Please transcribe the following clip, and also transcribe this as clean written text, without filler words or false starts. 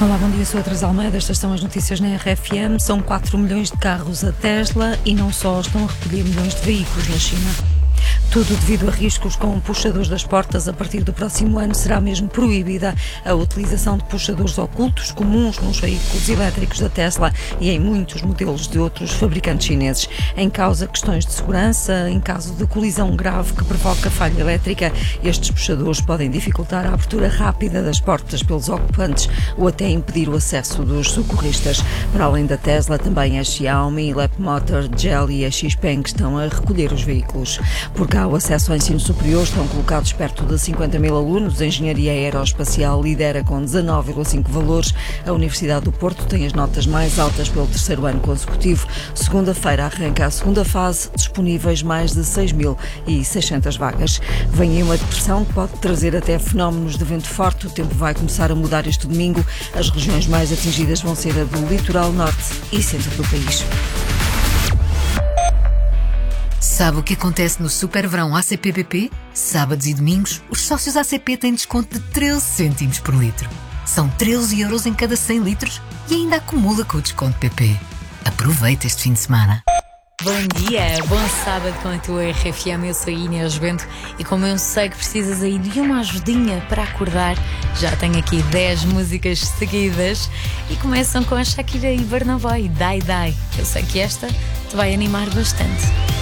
Olá, bom dia, sou a Teresa Almeida. Estas são as notícias na RFM. São 4 milhões de carros a Tesla e não só estão a recolher milhões de veículos na China. Tudo devido a riscos com puxadores das portas. A partir do próximo ano será mesmo proibida a utilização de puxadores ocultos comuns nos veículos elétricos da Tesla e em muitos modelos de outros fabricantes chineses. Em causa questões de segurança, em caso de colisão grave que provoca falha elétrica, estes puxadores podem dificultar a abertura rápida das portas pelos ocupantes ou até impedir o acesso dos socorristas. Para além da Tesla, também a Xiaomi, Leapmotor, Geely e a XPeng estão a recolher os veículos. Por cá, o acesso ao ensino superior estão colocados perto de 50 mil alunos. A engenharia aeroespacial lidera com 19,5 valores. A Universidade do Porto tem as notas mais altas pelo terceiro ano consecutivo. Segunda-feira arranca a segunda fase, disponíveis mais de 6.600 vagas. Vem aí uma depressão que pode trazer até fenómenos de vento forte. O tempo vai começar a mudar este domingo. As regiões mais atingidas vão ser a do litoral norte e centro do país. Sabe o que acontece no Super Verão ACP BP? Sábados e domingos, os sócios ACP têm desconto de 13 cêntimos por litro. São 13 euros em cada 100 litros e ainda acumula com o desconto PP. Aproveita este fim de semana. Bom dia, bom sábado com a tua RFM. Eu sou a Inês Bento e como eu sei que precisas aí de uma ajudinha para acordar, já tenho aqui 10 músicas seguidas e começam com a Shakira e Burna Boy, Dai Dai. Eu sei que esta te vai animar bastante.